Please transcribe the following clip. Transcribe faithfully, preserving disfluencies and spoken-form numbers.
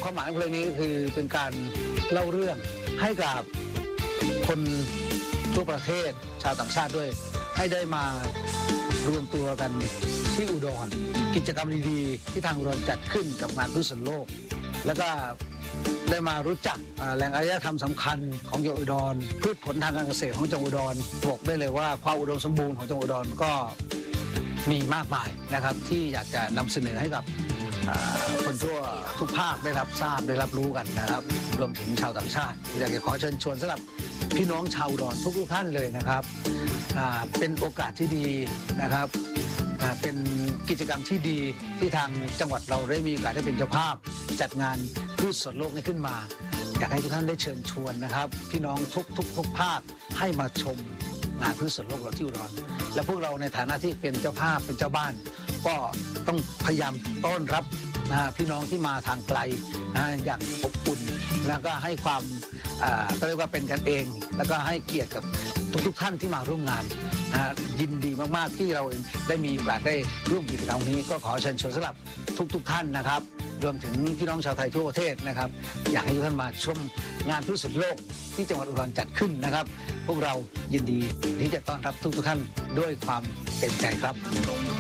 ความหมายของเพลงนี้คือเป็นการเล่าเรื่องให้กับคนทั่วประเทศชาวต่างชาติด้วยให้ได้มารวมตัวกันที่อุดรกิจกรรมดีๆที่ทางอุดรจัดขึ้นกับงานพืชสวนโลกแล้วก็ได้มารู้จักแหล่งอารยธรรมสำคัญของจังหวัดอุดรพืชผลทางการเกษตรของจังหวัดอุดรบอกได้เลยว่าความอุดมสมบูรณ์ของจังหวัดอุดรก็มีมากมายนะครับที่อยากจะนำเสนอให้กับคนทั่วทุกภาคได้รับทราบได้รับรู้กันนะครับรวมถึงชาวต่างชาติอยากจะขอเชิญชวนสำหรับพี่น้องชาวอุดรทุกๆท่านเลยนะครับเป็นโอกาสที่ดีนะครับเป็นกิจกรรมที่ดีที่ทางจังหวัดเราได้มีโอกาสได้เป็นเจ้าภาพจัดงานพืชสวนโลกนี้ขึ้นมาอยากให้ทุกท่านได้เชิญชวนนะครับพี่น้องทุกทุกทุกภาคให้มาชมงานพืชสวนโลกเราที่อุดรและพวกเราในฐานะที่เป็นเจ้าภาพเป็นเจ้าบ้านก็ต้องพยายามต้อนรับนะพี่น้องที่มาทางไกลนะอย่างอบอุ่นแล้วก็ให้ความก็เรียกว่าเป็นกันเองแล้วก็ให้เกียรติกับทุกๆท่านที่มาร่วมงานนะยินดีมากๆที่เราได้มีโอกาสได้ร่วมกิจกรรมนี้ก็ขอเชิญชวนสำหรับทุกๆท่านนะครับรวมถึงพี่น้องชาวไทยทั่วประเทศนะครับอยากให้ทุกท่านมาชมงานพืชสวนโลกที่จังหวัดอุดรจัดขึ้นนะครับพวกเรายินดีที่จะต้อนรับทุกๆท่านด้วยความเต็มใจครับ